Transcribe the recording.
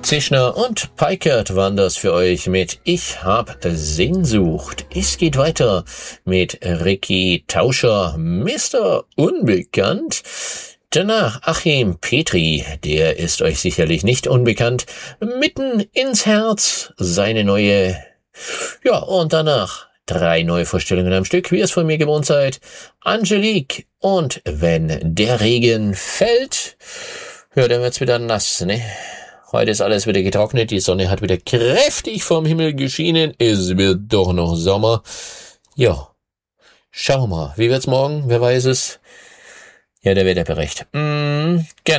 Zischner und Peikert waren das für euch mit Ich hab Sehnsucht. Es geht weiter mit Ricky Tauscher, Mr. Unbekannt. Danach Achim Petri, der ist euch sicherlich nicht unbekannt. Mitten ins Herz, seine neue. Ja, und danach 3 neue Vorstellungen am Stück, wie ihr es von mir gewohnt seid. Angelique und Wenn der Regen fällt. Ja, dann wird's wieder nass, ne? Heute ist alles wieder getrocknet, die Sonne hat wieder kräftig vom Himmel geschienen, es wird doch noch Sommer. Ja, schauen wir mal, wie wird's morgen, wer weiß es? Ja, der Wetterbericht. Gerne.